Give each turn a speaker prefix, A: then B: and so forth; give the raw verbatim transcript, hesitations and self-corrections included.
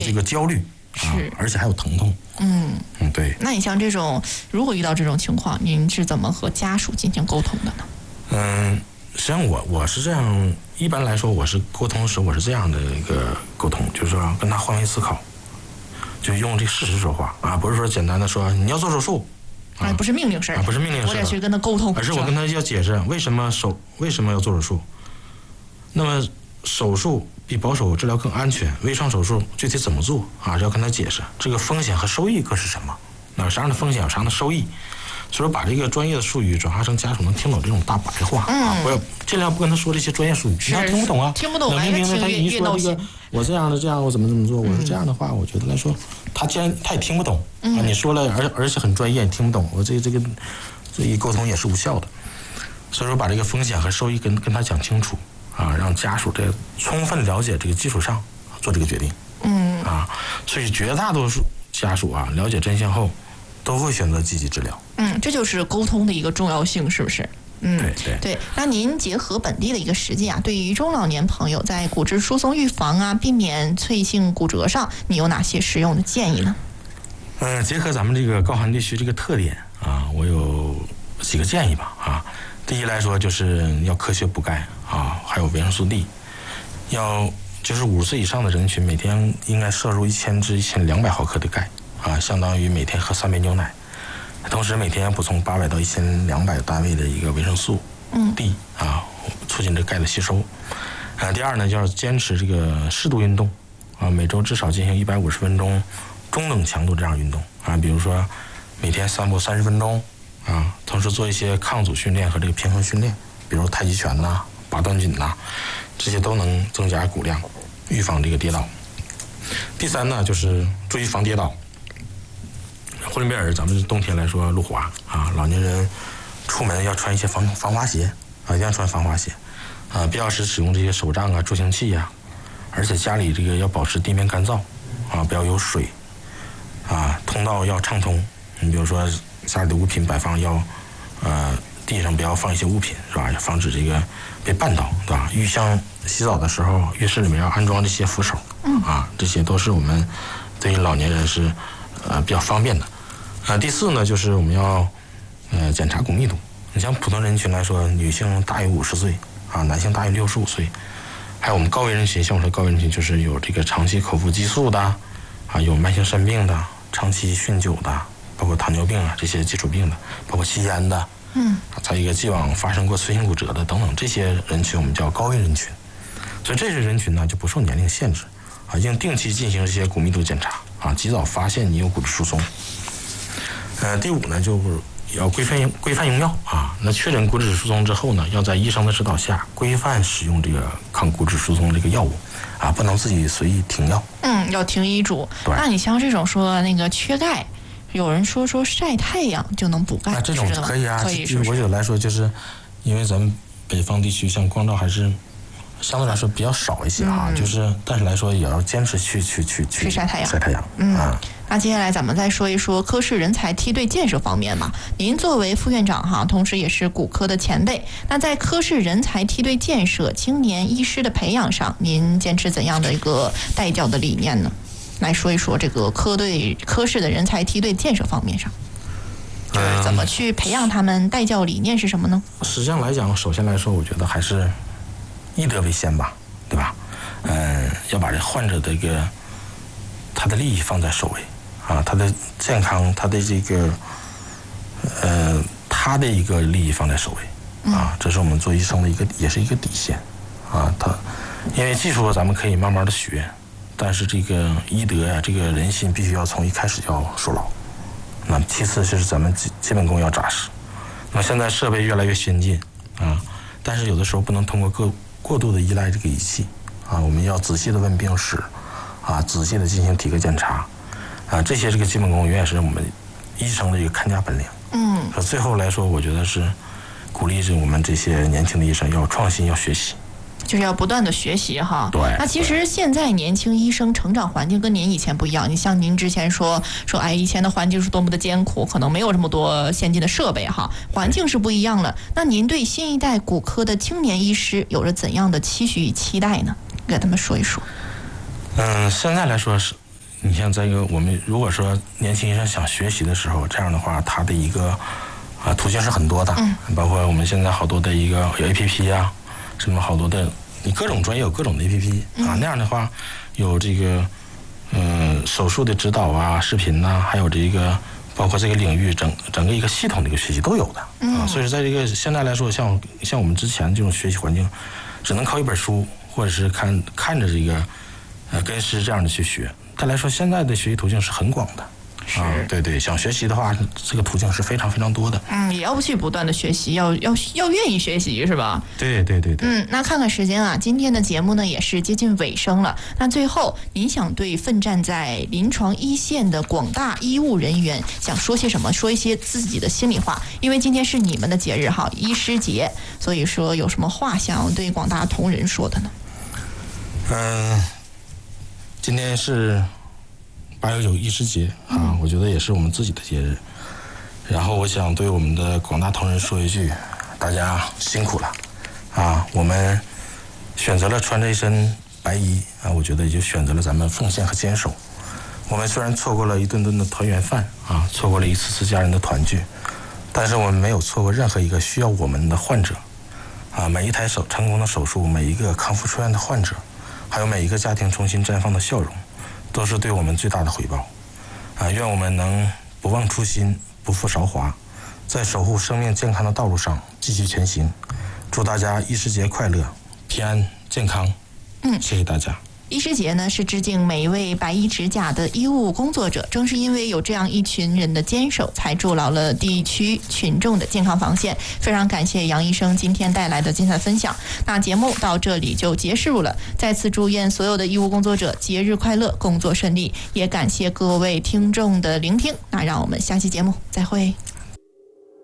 A: 这个焦虑啊，而且还有疼痛。
B: 嗯
A: 嗯，对。
B: 那你像这种，如果遇到这种情况，您是怎么和家属进行沟通的呢？
A: 嗯，实际上我我是这样，一般来说我是沟通时我是这样的一个沟通，就是说跟他换位思考，就用这事实说话啊，不是说简单的说你要做手术。
B: 哎，不是命令式的、
A: 啊，不是命令式的，
B: 我得去跟他沟通，
A: 而是我跟他要解释为什么手为什么要做手术。那么手术比保守治疗更安全，微创手术具体怎么做啊？要跟他解释这个风险和收益各是什么，那啥样的风险有啥样的收益。所以说把这个专业的术语转化成家属能听懂这种大白话、嗯、啊，不要尽量不跟他说这些专业术语，他听不懂啊，
B: 听不懂，
A: 冷冰冰的。他一说这个我这样的这样我怎么怎么做，我说这样的话，嗯、我觉得来说，他既然他也听不懂、嗯、啊，你说了而而且很专业，你听不懂，我这这个这一沟通也是无效的。所以说把这个风险和收益跟跟他讲清楚啊，让家属这充分了解这个基础上做这个决定。嗯啊，所以绝大多数家属啊了解真相后，都会选择积极治疗。
B: 嗯，这就是沟通的一个重要性，是不是？嗯，
A: 对对
B: 对。那您结合本地的一个实际啊，对于中老年朋友在骨质疏松预防啊、避免脆性骨折上，你有哪些实用的建议呢？
A: 嗯、呃，结合咱们这个高寒地区这个特点啊，我有几个建议吧啊。第一来说就是要科学补钙啊，还有维生素 D， 要就是五十岁以上的人群每天应该摄入一千至一千两百毫克的钙啊，相当于每天喝三杯牛奶。同时每天要补充八百到一千两百单位的一个维生素 D 啊，促进这钙的吸收。啊，第二呢，就要坚持这个适度运动啊，每周至少进行一百五十分钟中等强度这样运动啊，比如说每天散步三十分钟啊，同时做一些抗阻训练和这个平衡训练，比如太极拳呐、啊、八段锦呐、啊，这些都能增加骨量，预防这个跌倒。第三呢，就是注意防跌倒。呼伦贝尔咱们冬天来说路滑啊，老年人出门要穿一些防防滑鞋啊，一定要穿防滑鞋啊，必要时使用这些手杖啊、助行器呀、啊，而且家里这个要保持地面干燥啊，不要有水啊，通道要畅通。你比如说家里的物品摆放要呃地上不要放一些物品是吧？要防止这个被绊倒，对吧？浴箱洗澡的时候，浴室里面要安装这些扶手啊，这些都是我们对于老年人是呃比较方便的。啊，第四呢，就是我们要呃检查骨密度。你像普通人群来说，女性大于五十岁啊，男性大于六十五岁，还有我们高危人群，像我说高危人群就是有这个长期口服激素的啊，有慢性肾病的，长期酗酒的，包括糖尿病啊这些基础病的，包括吸烟的，嗯，再一个既往发生过脆性骨折的等等，这些人群我们叫高危人群。所以这些人群呢就不受年龄限制啊，应定期进行这些骨密度检查啊，及早发现你有骨质疏松。呃，第五呢，就是要规范规范用药啊。那确诊骨质疏松之后呢，要在医生的指导下规范使用这个抗骨质疏松这个药物啊，不能自己随意停药。
B: 嗯，要听医嘱。那你像这种说那个缺钙，有人说说晒太阳就能补钙，
A: 那这种可以啊。
B: 可以是不是？
A: 我觉得来说，就是因为咱们北方地区像光照还是相对来说比较少一些啊，嗯、就是但是来说也要坚持去去去
B: 去晒太阳。
A: 晒太阳，嗯。啊
B: 那接下来咱们再说一说科室人才梯队建设方面吧。您作为副院长哈，同时也是骨科的前辈，那在科室人才梯队建设、青年医师的培养上，您坚持怎样的一个带教的理念呢？来说一说这个科队科室的人才梯队建设方面上，就是怎么去培养他们，带教理念是什么呢？
A: 实际上来讲，首先来说，我觉得还是医德为先吧，对吧？嗯，要把这患者的一个他的利益放在首位。啊，他的健康，他的这个，呃，他的一个利益放在首位，啊，这是我们做医生的一个，也是一个底线，啊，他，因为技术咱们可以慢慢的学，但是这个医德呀、啊，这个人心必须要从一开始就要树牢。那其次就是咱们基基本功要扎实。那现在设备越来越先进，啊，但是有的时候不能通过过过度的依赖这个仪器，啊，我们要仔细的问病史，啊，仔细的进行体格检查。啊，这些这个基本功永远是我们医生的一个看家本领。嗯，最后来说，我觉得是鼓励着我们这些年轻的医生要创新，要学习，
B: 就是要不断的学习哈。
A: 对。
B: 那其实现在年轻医生成长环境跟您以前不一样。你像您之前说说，哎，以前的环境是多么的艰苦，可能没有这么多先进的设备哈，环境是不一样了。那您对新一代骨科的青年医师有着怎样的期许与期待呢？给他们说一说。
A: 嗯，现在来说是。 你像这个我们如果说年轻医生想学习的时候，这样的话，他的一个啊途径是很多的，嗯，包括我们现在好多的一个有 A P P 啊，什么好多的，你各种专业有各种的 A P P 啊，那样的话有这个呃手术的指导啊、视频呐、啊，还有这个。包括这个领域整整个一个系统的一个学习都有的啊，所以说在这个现在来说，像像我们之前这种学习环境，只能靠一本书或者是看看着这个呃跟师这样的去学。再来说，现在的学习途径是很广的。啊，对对，想学习的话，这个途径是非常非常多的。
B: 嗯，也要去不断的学习，要要要愿意学习，是吧？
A: 对对对对。
B: 嗯，那看看时间啊，今天的节目呢也是接近尾声了。那最后，您想对奋战在临床一线的广大医务人员想说些什么？说一些自己的心里话，因为今天是你们的节日哈，医师节，所以说有什么话想要对广大同仁说的呢？
A: 嗯、呃，今天是八幺九医师节啊，我觉得也是我们自己的节日。然后我想对我们的广大同仁说一句：大家辛苦了啊！我们选择了穿着一身白衣啊，我觉得也就选择了咱们奉献和坚守。我们虽然错过了一顿顿的团圆饭啊，错过了一次次家人的团聚，但是我们没有错过任何一个需要我们的患者啊！每一台手成功的手术，每一个康复出院的患者，还有每一个家庭重新绽放的笑容，都是对我们最大的回报，啊！愿我们能不忘初心，不负韶华，在守护生命健康的道路上继续前行。祝大家医师节快乐，平安健康。嗯，谢谢大家。
B: 医师节呢是致敬每一位白衣执甲的医务工作者，正是因为有这样一群人的坚守，才筑牢了地区群众的健康防线。非常感谢杨医生今天带来的精彩分享。那节目到这里就结束了，再次祝愿所有的医务工作者节日快乐，工作顺利，也感谢各位听众的聆听。那让我们下期节目再会。